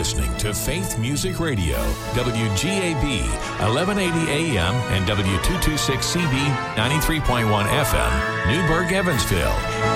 listening to Faith Music Radio, WGAB, 1180 AM and W226CB, 93.1 FM, Newburgh, Evansville.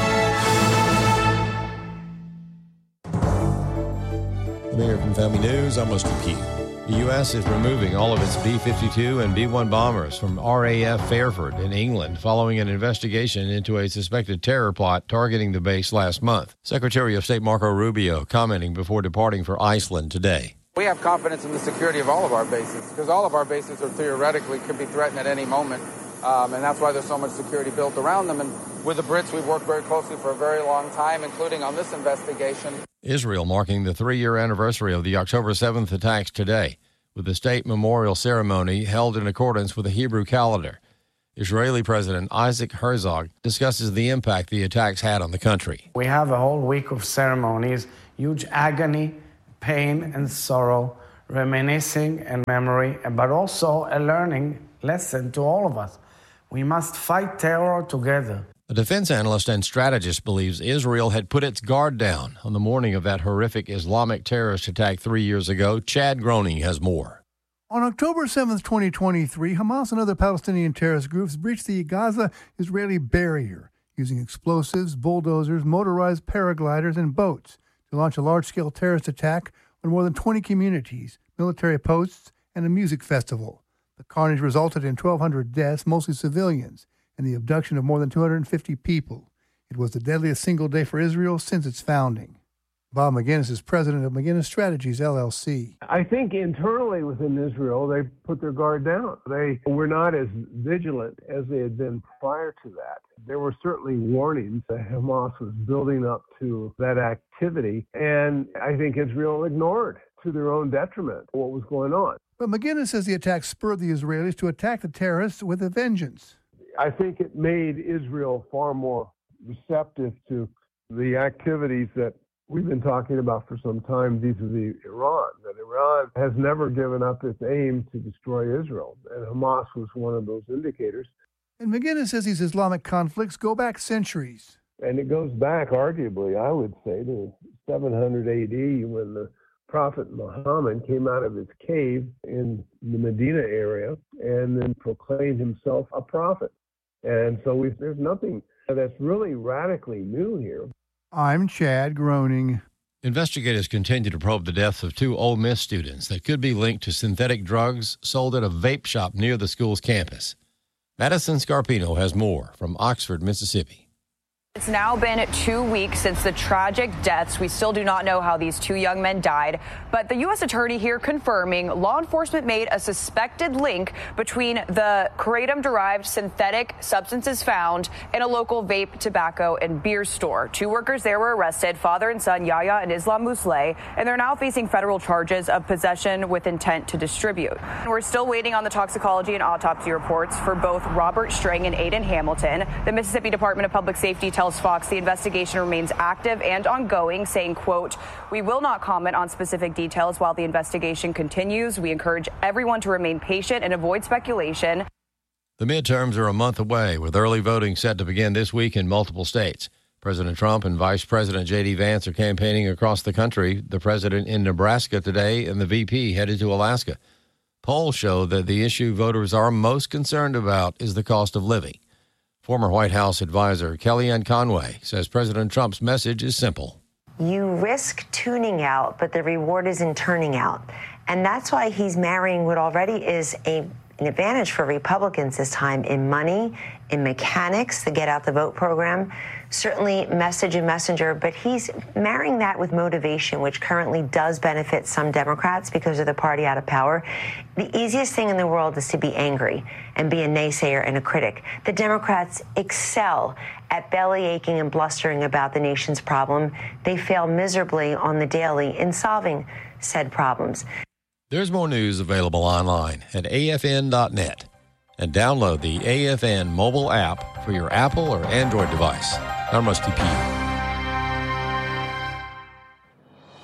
American Family News, I'm Lester Pugh. The U.S. is removing all of its B-52 and B-1 bombers from RAF Fairford in England following an investigation into a suspected terror plot targeting the base last month. Secretary of State Marco Rubio commenting before departing for Iceland today. We have confidence in the security of all of our bases because all of our bases are theoretically could be threatened at any moment. And that's why there's so much security built around them. And with the Brits, we've worked very closely for a very long time, including on this investigation. Israel marking the 3-year anniversary of the October 7th attacks today, with the state memorial ceremony held in accordance with the Hebrew calendar. Israeli President Isaac Herzog discusses the impact the attacks had on the country. We have a whole week of ceremonies, huge agony, pain, and sorrow, reminiscing and memory, but also a learning lesson to all of us. We must fight terror together. A defense analyst and strategist believes Israel had put its guard down on the morning of that horrific Islamic terrorist attack 3 years ago. Chad Groening has more. On October 7th, 2023, Hamas and other Palestinian terrorist groups breached the Gaza-Israeli barrier using explosives, bulldozers, motorized paragliders, and boats to launch a large-scale terrorist attack on more than 20 communities, military posts, and a music festival. The carnage resulted in 1,200 deaths, mostly civilians, and the abduction of more than 250 people. It was the deadliest single day for Israel since its founding. Bob McGinnis is president of McGinnis Strategies, LLC. I think internally within Israel, they put their guard down. They were not as vigilant as they had been prior to that. There were certainly warnings that Hamas was building up to that activity, and I think Israel ignored, to their own detriment, what was going on. But McGinnis says the attack spurred the Israelis to attack the terrorists with a vengeance. I think it made Israel far more receptive to the activities that we've been talking about for some time vis-a-vis Iran, that Iran has never given up its aim to destroy Israel, and Hamas was one of those indicators. And McGinnis says these Islamic conflicts go back centuries. And it goes back, arguably, I would say, to 700 A.D. when the Prophet Muhammad came out of his cave in the Medina area and then proclaimed himself a prophet. And so there's nothing that's really radically new here. I'm Chad Groening. Investigators continue to probe the deaths of 2 Ole Miss students that could be linked to synthetic drugs sold at a vape shop near the school's campus. Madison Scarpino has more from Oxford, Mississippi. It's now been 2 weeks since the tragic deaths. We still do not know how these 2 young men died, but the U.S. attorney here confirming law enforcement made a suspected link between the kratom-derived synthetic substances found in a local vape, tobacco, and beer store. 2 workers there were arrested, father and son Yahya and Islam Musleh, and they're now facing federal charges of possession with intent to distribute. We're still waiting on the toxicology and autopsy reports for both Robert String and Aiden Hamilton. The Mississippi Department of Public Safety tells Fox the investigation remains active and ongoing, saying, quote, "We will not comment on specific details while the investigation continues. We encourage everyone to remain patient and avoid speculation." The midterms are a month away, with early voting set to begin this week in multiple states. President Trump and Vice President J.D. Vance are campaigning across the country, the president in Nebraska today and the VP headed to Alaska. Polls show that the issue voters are most concerned about is the cost of living. Former White House advisor Kellyanne Conway says President Trump's message is simple. You risk tuning out, but the reward is in turning out. And that's why he's marrying what already is an advantage for Republicans this time in money, in mechanics, the Get Out the Vote program, certainly message and messenger, but he's marrying that with motivation, which currently does benefit some Democrats because of the party out of power. The easiest thing in the world is to be angry and be a naysayer and a critic. The Democrats excel at belly aching and blustering about the nation's problem. They fail miserably on the daily in solving said problems. There's more news available online at afn.net. And download the AFN mobile app for your Apple or Android device. I'm Rusty P.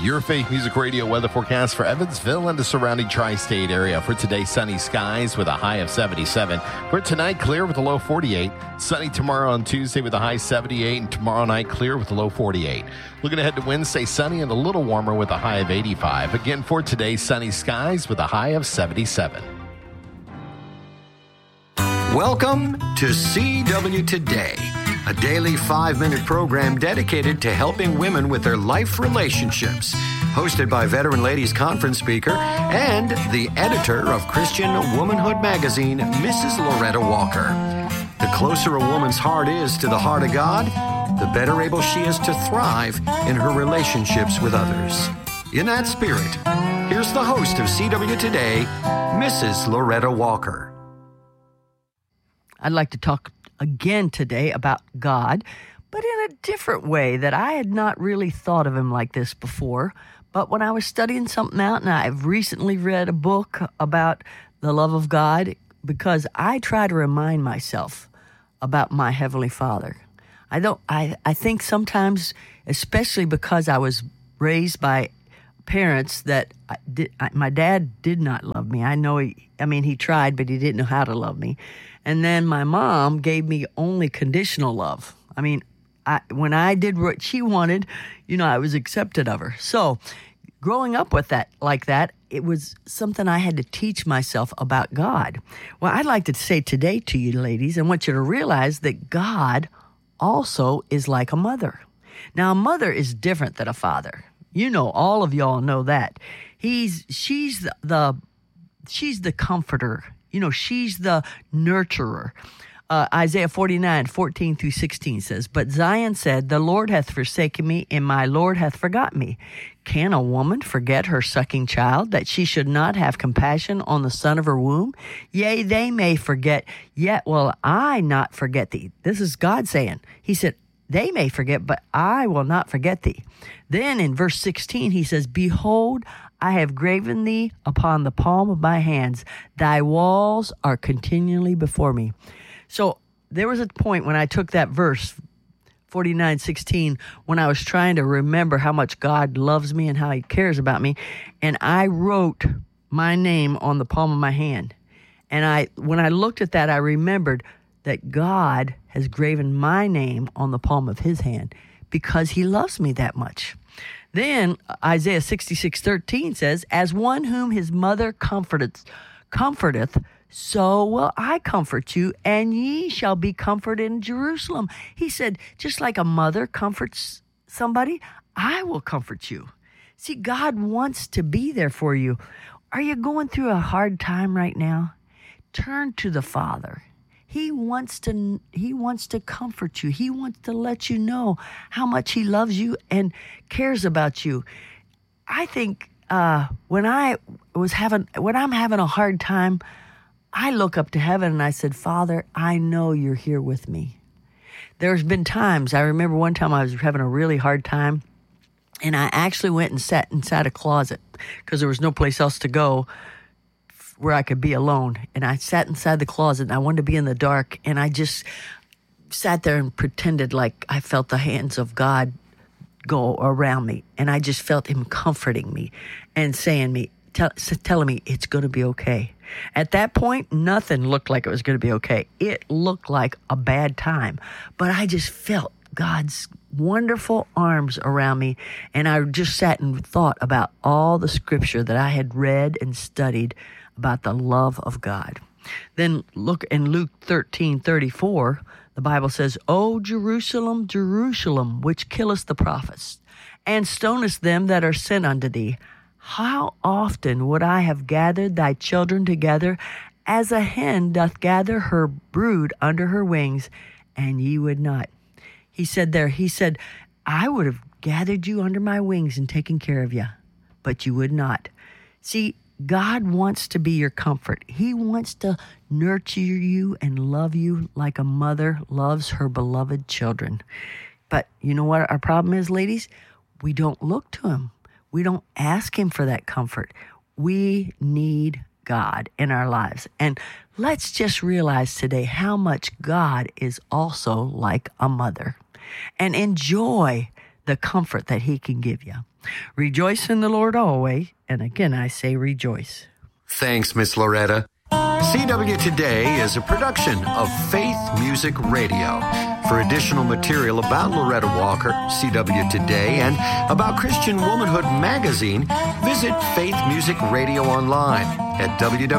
your Faith Music Radio weather forecast for Evansville and the surrounding tri-state area. For today, sunny skies with a high of 77. For tonight, clear with a low 48. Sunny tomorrow on Tuesday with a high 78. And tomorrow night, clear with a low 48. Looking ahead to Wednesday, sunny and a little warmer with a high of 85. Again, for today, sunny skies with a high of 77. Welcome to CW Today, a daily 5-minute program dedicated to helping women with their life relationships. Hosted by Veteran Ladies Conference speaker and the editor of Christian Womanhood magazine, Mrs. Loretta Walker. The closer a woman's heart is to the heart of God, the better able she is to thrive in her relationships with others. In that spirit, here's the host of CW Today, Mrs. Loretta Walker. I'd like to talk again today about God, but in a different way that I had not really thought of him like this before. But when I was studying something out, and I've recently read a book about the love of God, because I try to remind myself about my Heavenly Father. I think sometimes, especially because I was raised by parents that my dad did not love me. I know he tried, but he didn't know how to love me. And then my mom gave me only conditional love. When I did what she wanted, I was accepted of her. So growing up with that, like that, it was something I had to teach myself about God. Well, I'd like to say today to you ladies, I want you to realize that God also is like a mother. Now, a mother is different than a father. All of y'all know that. She's the comforter. She's the nurturer. Isaiah 49:14-16 says, "But Zion said, the Lord hath forsaken me, and my Lord hath forgot me. Can a woman forget her sucking child, that she should not have compassion on the son of her womb? Yea, they may forget, yet will I not forget thee." This is God saying. He said, they may forget, but I will not forget thee. Then in verse 16, he says, "Behold, I have graven thee upon the palm of my hands. Thy walls are continually before me." So there was a point when I took that verse, 49:16, when I was trying to remember how much God loves me and how he cares about me. And I wrote my name on the palm of my hand. And when I looked at that, I remembered that God has graven my name on the palm of his hand because he loves me that much. Then Isaiah 66:13 says, "As one whom his mother comforteth, so will I comfort you, and ye shall be comforted in Jerusalem." He said, just like a mother comforts somebody, I will comfort you. See, God wants to be there for you. Are you going through a hard time right now? Turn to the Father. He wants to comfort you. He wants to let you know how much he loves you and cares about you. I think when I'm having a hard time, I look up to heaven and I said, "Father, I know you're here with me." There's been times, I remember one time I was having a really hard time, and I actually went and sat inside a closet because there was no place else to go where I could be alone. And I sat inside the closet and I wanted to be in the dark. And I just sat there and pretended like I felt the hands of God go around me. And I just felt him comforting me and telling me it's going to be okay. At that point, nothing looked like it was going to be okay. It looked like a bad time. But I just felt God's wonderful arms around me. And I just sat and thought about all the scripture that I had read and studied about the love of God. Then look in Luke 13:34, the Bible says, "O Jerusalem, Jerusalem, which killest the prophets, and stonest them that are sent unto thee, how often would I have gathered thy children together, as a hen doth gather her brood under her wings, and ye would not." He said, "I would have gathered you under my wings and taken care of you, but you would not." See, God wants to be your comfort. He wants to nurture you and love you like a mother loves her beloved children. But you know what our problem is, ladies? We don't look to him. We don't ask him for that comfort. We need God in our lives. And let's just realize today how much God is also like a mother. And enjoy the comfort that he can give you. Rejoice in the Lord always. And again, I say rejoice. Thanks, Miss Loretta. CW Today is a production of Faith Music Radio. For additional material about Loretta Walker, CW Today, and about Christian Womanhood Magazine, visit Faith Music Radio online at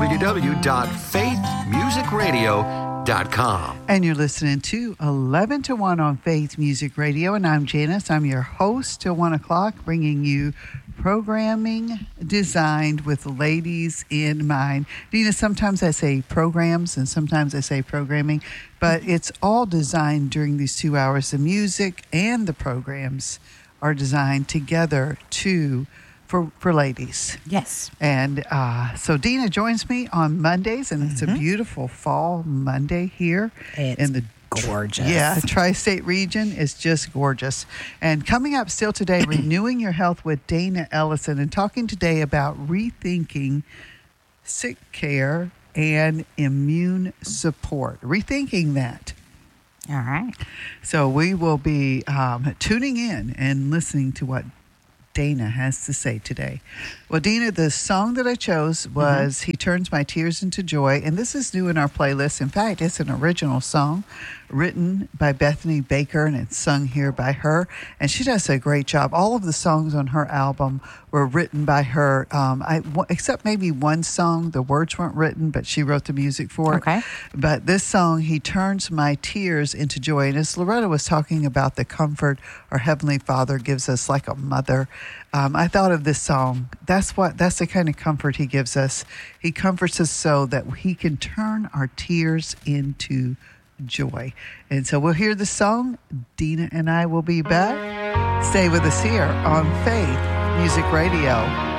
www.faithmusicradio.com. And you're listening to 11 to 1 on Faith Music Radio, and I'm Janice. I'm your host till 1 o'clock, bringing you programming designed with ladies in mind. Dina, sometimes I say programs and sometimes I say programming, but it's all designed during these 2 hours. The music and the programs are designed together for ladies. Yes. And so Dina joins me on Mondays, and it's a beautiful fall Monday here. It's gorgeous. Yeah, tri-state region is just gorgeous. And coming up still today, Renewing Your Health with Dana Ellison, and talking today about rethinking sick care and immune support. Rethinking that. All right. So we will be tuning in and listening to what Dana has to say today. Well, Dina, the song that I chose was He Turns My Tears into Joy, and this is new in our playlist. In fact, it's an original song written by Bethany Baker, and it's sung here by her, and she does a great job. All of the songs on her album were written by her, except maybe one song. The words weren't written, but she wrote the music for it. Okay. But this song, He Turns My Tears into Joy, and as Loretta was talking about the comfort our Heavenly Father gives us like a mother, I thought of this song. That's the kind of comfort He gives us. He comforts us so that He can turn our tears into joy. And so we'll hear the song. Dina and I will be back. Stay with us here on Faith Music Radio.